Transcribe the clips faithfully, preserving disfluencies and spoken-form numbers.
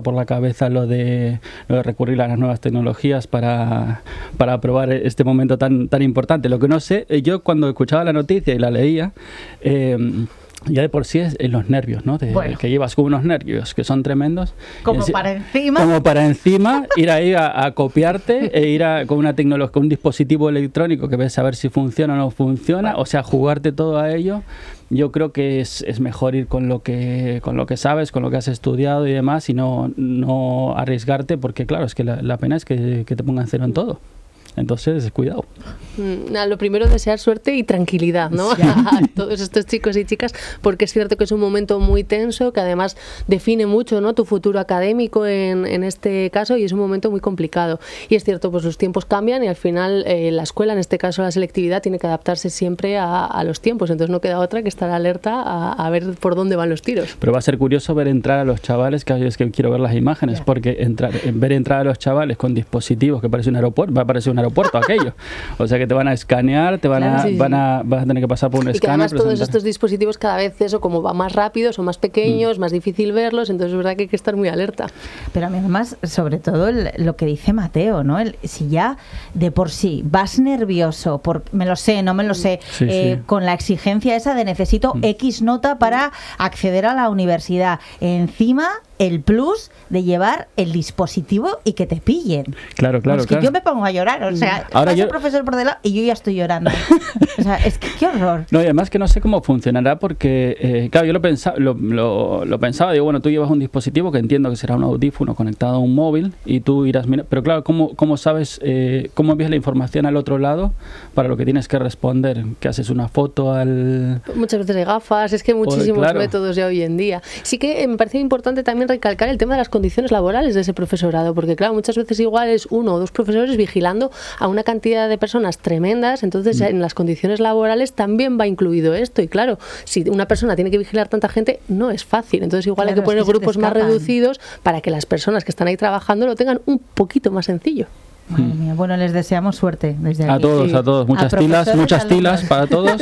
por la cabeza lo de, lo de recurrir a las nuevas tecnologías para, para aprobar este momento tan, tan importante. Lo que no sé, yo cuando escuchaba la noticia y la leía, eh, ya de por sí es en los nervios, ¿no? De, bueno. Que llevas con unos nervios que son tremendos. Como enci- para encima. Como para encima, ir ahí a, a copiarte e ir a, con una tecnología, con un dispositivo electrónico que ves a ver si funciona o no funciona, bueno. O sea, jugarte todo a ello. Yo creo que es, es mejor ir con lo que con lo que sabes, con lo que has estudiado y demás, y no, no arriesgarte, porque claro, es que la, la pena es que, que te pongan cero en todo. Entonces, cuidado. Nada, lo primero, desear suerte y tranquilidad, ¿no? Sí. A todos estos chicos y chicas, porque es cierto que es un momento muy tenso, que además define mucho, ¿no?, tu futuro académico en, en este caso, y es un momento muy complicado. Y es cierto, pues los tiempos cambian y al final eh, la escuela, en este caso la selectividad, tiene que adaptarse siempre a, a los tiempos. Entonces no queda otra que estar alerta a, a ver por dónde van los tiros. Pero va a ser curioso ver entrar a los chavales, que es que quiero ver las imágenes, yeah. porque entrar, ver entrar a los chavales con dispositivos que parece un aeropuerto, va a parecer un aeropuerto aquello. O sea que te van a escanear, te van, claro, a, sí, sí. van a vas a tener que pasar por un y escáner. Y que además presentar. Todos estos dispositivos cada vez eso como va más rápido, son más pequeños, mm. más difícil verlos, entonces es verdad que hay que estar muy alerta. Pero a mí además, sobre todo el, lo que dice Mateo, ¿no? El, si ya de por sí vas nervioso, por me lo sé, no me lo sé, sí, eh, sí. con la exigencia esa de necesito mm. X nota para acceder a la universidad, encima el plus de llevar el dispositivo y que te pillen. Claro, claro, es que claro. yo me pongo a llorar, o sea, ahora pasa yo... el profesor por delante y yo ya estoy llorando. O sea, es que qué horror. No, y además que no sé cómo funcionará porque, eh, claro, yo lo pensaba, lo, lo, lo pensaba, digo, bueno, tú llevas un dispositivo que entiendo que será un audífono conectado a un móvil y tú irás mirando, pero claro, ¿cómo, cómo sabes, eh, cómo envías la información al otro lado para lo que tienes que responder? ¿Que haces una foto al...? Muchas veces hay gafas, es que hay muchísimos o, claro. métodos ya hoy en día. Sí que eh, me parece importante también recalcar el tema de las condiciones laborales de ese profesorado, porque claro, muchas veces igual es uno o dos profesores vigilando a una cantidad de personas tremendas, entonces mm. en las condiciones laborales también va incluido esto, y claro, si una persona tiene que vigilar tanta gente, no es fácil, entonces igual claro, hay que poner es que grupos más reducidos para que las personas que están ahí trabajando lo tengan un poquito más sencillo. Madre mía, bueno, les deseamos suerte desde aquí. A todos, sí. a todos, muchas a tilas, muchas tilas para todos.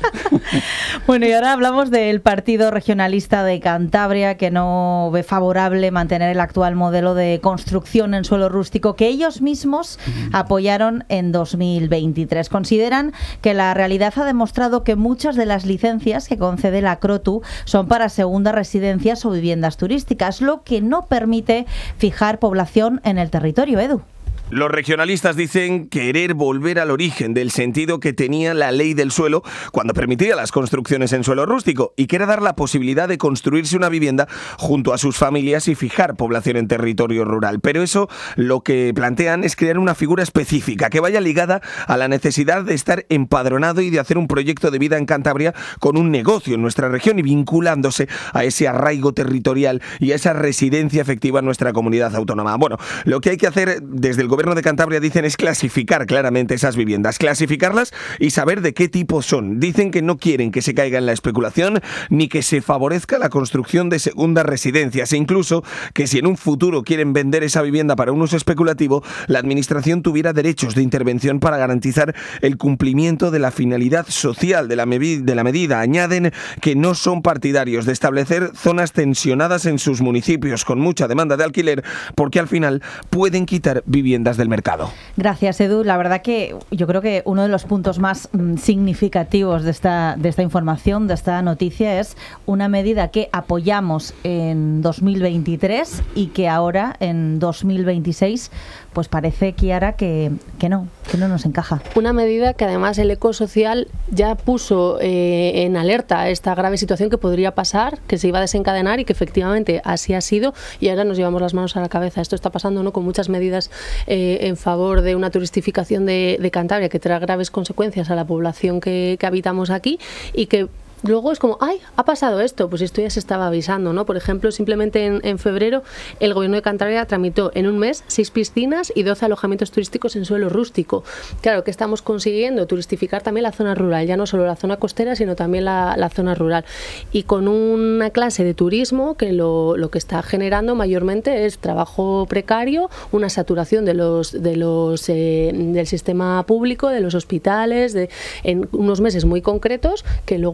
Bueno, y ahora hablamos del Partido Regionalista de Cantabria, que no ve favorable mantener el actual modelo de construcción en suelo rústico que ellos mismos uh-huh. apoyaron en dos mil veintitrés. Consideran que la realidad ha demostrado que muchas de las licencias que concede la CROTU son para segundas residencias o viviendas turísticas, lo que no permite fijar población en el territorio, Edu. Los regionalistas dicen querer volver al origen del sentido que tenía la ley del suelo cuando permitía las construcciones en suelo rústico y quiere dar la posibilidad de construirse una vivienda junto a sus familias y fijar población en territorio rural. Pero eso lo que plantean es crear una figura específica que vaya ligada a la necesidad de estar empadronado y de hacer un proyecto de vida en Cantabria con un negocio en nuestra región y vinculándose a ese arraigo territorial y a esa residencia efectiva en nuestra comunidad autónoma. Bueno, lo que hay que hacer desde el Gobierno de Cantabria, dicen, es clasificar claramente esas viviendas, clasificarlas y saber de qué tipo son. Dicen que no quieren que se caiga en la especulación ni que se favorezca la construcción de segundas residencias e incluso que si en un futuro quieren vender esa vivienda para un uso especulativo, la administración tuviera derechos de intervención para garantizar el cumplimiento de la finalidad social de la, mevi- de la medida. Añaden que no son partidarios de establecer zonas tensionadas en sus municipios con mucha demanda de alquiler porque al final pueden quitar viviendas del mercado. Gracias, Edu. La verdad que yo creo que uno de los puntos más mm, significativos de esta, de esta información, de esta noticia, es una medida que apoyamos en dos mil veintitrés y que ahora, en dos mil veintiséis, pues parece, Kiara, que, que no, que no nos encaja. Una medida que además el eco social ya puso eh, en alerta esta grave situación que podría pasar, que se iba a desencadenar y que efectivamente así ha sido, y ahora nos llevamos las manos a la cabeza. Esto está pasando, ¿no?, con muchas medidas eh, en favor de una turistificación de, de Cantabria que trae graves consecuencias a la población que, que habitamos aquí y que luego es como, ¡ay! Ha pasado esto, pues esto ya se estaba avisando, ¿no? Por ejemplo, simplemente en, en febrero el Gobierno de Cantabria tramitó en un mes seis piscinas y doce alojamientos turísticos en suelo rústico. Claro, que estamos consiguiendo turistificar también la zona rural, ya no solo la zona costera, sino también la, la zona rural. Y con una clase de turismo que lo, lo que está generando mayormente es trabajo precario, una saturación de los, de los eh, del sistema público, de los hospitales, de, en unos meses muy concretos, que luego el resto de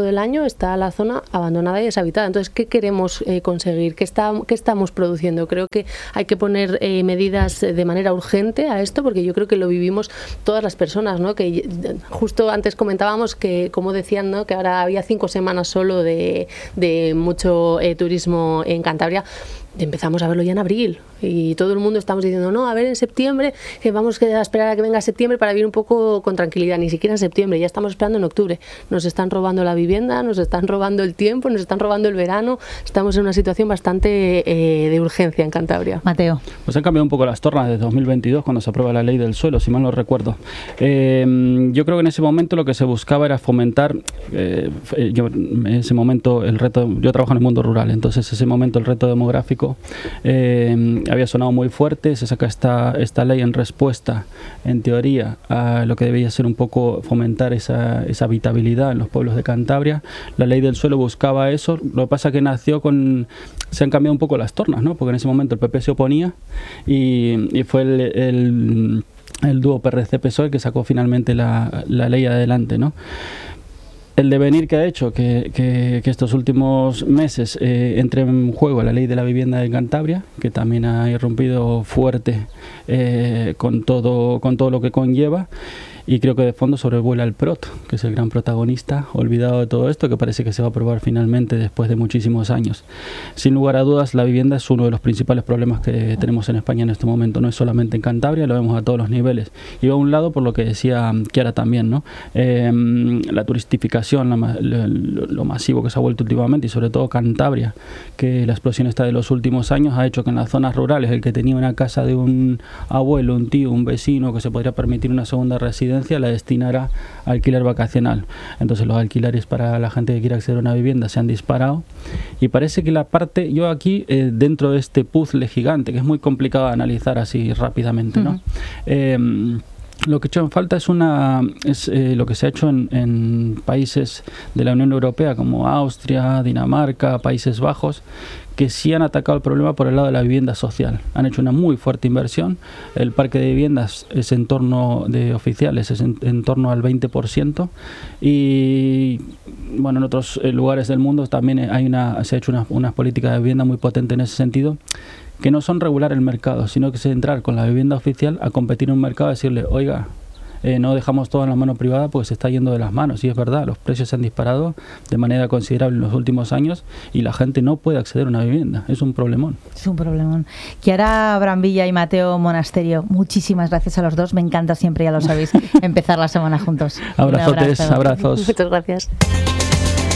del año está la zona abandonada y deshabitada. Entonces, ¿qué queremos eh, conseguir? ¿Qué, está, ¿Qué estamos produciendo? Creo que hay que poner eh, medidas de manera urgente a esto, porque yo creo que lo vivimos todas las personas, ¿no? Que justo antes comentábamos que, como decían, ¿no? Que ahora había cinco semanas solo de, de mucho eh, turismo en Cantabria. Empezamos a verlo ya en abril y todo el mundo estamos diciendo, no, a ver en septiembre, que vamos a esperar a que venga septiembre para vivir un poco con tranquilidad. Ni siquiera en septiembre, ya estamos esperando en octubre. Nos están robando la vivienda, nos están robando el tiempo, nos están robando el verano. Estamos en una situación bastante eh, de urgencia en Cantabria. Mateo. Pues han cambiado un poco las tornas desde dos mil veintidós, cuando se aprueba la ley del suelo, si mal no recuerdo. Eh, yo creo que en ese momento lo que se buscaba era fomentar, eh, yo, en ese momento el reto, yo trabajo en el mundo rural, entonces ese momento el reto demográfico Eh, había sonado muy fuerte. Se saca esta, esta ley en respuesta, en teoría, a lo que debía ser un poco fomentar esa, esa habitabilidad en los pueblos de Cantabria. La ley del suelo buscaba eso. Lo que pasa es que nació con... se han cambiado un poco las tornas, ¿no? Porque en ese momento el P P se oponía y, y fue el, el, el dúo P R C P S O E el que sacó finalmente la, la ley adelante, ¿no? El devenir que ha hecho que, que, que estos últimos meses eh, entre en juego la ley de la vivienda de Cantabria, que también ha irrumpido fuerte eh, con, todo, con todo lo que conlleva. Y creo que de fondo sobrevuela el P R O T, que es el gran protagonista, olvidado de todo esto, que parece que se va a aprobar finalmente después de muchísimos años. Sin lugar a dudas, la vivienda es uno de los principales problemas que tenemos en España en este momento. No es solamente en Cantabria, lo vemos a todos los niveles. Y va a un lado por lo que decía Chiara también, ¿no? Eh, la turistificación, la, lo, lo masivo que se ha vuelto últimamente, y sobre todo Cantabria, que la explosión esta de los últimos años ha hecho que en las zonas rurales el que tenía una casa de un abuelo, un tío, un vecino que se podría permitir una segunda residencia, la destinará a alquiler vacacional. Entonces los alquileres para la gente que quiere acceder a una vivienda se han disparado y parece que la parte, yo aquí eh, dentro de este puzzle gigante, que es muy complicado de analizar así rápidamente, ¿no? Uh-huh. eh, Lo que he hecho en falta es una es eh, lo que se ha hecho en, en países de la Unión Europea como Austria, Dinamarca, Países Bajos, que sí han atacado el problema por el lado de la vivienda social. Han hecho una muy fuerte inversión. El parque de viviendas es en torno de oficiales, es en, en torno al veinte por ciento. Y bueno, en otros lugares del mundo también hay una, se ha hecho una, una política de vivienda muy potente en ese sentido, que no son regular el mercado, sino que es entrar con la vivienda oficial a competir en un mercado y decirle, oiga, Eh, no dejamos todo en la mano privada porque se está yendo de las manos. Y es verdad, los precios se han disparado de manera considerable en los últimos años y la gente no puede acceder a una vivienda. Es un problemón. Es un problemón. Chiara Brambilla y Mateo Monasterio, muchísimas gracias a los dos. Me encanta siempre, ya lo sabéis, empezar la semana juntos. Abrazotes, abrazo. abrazos. Muchas gracias.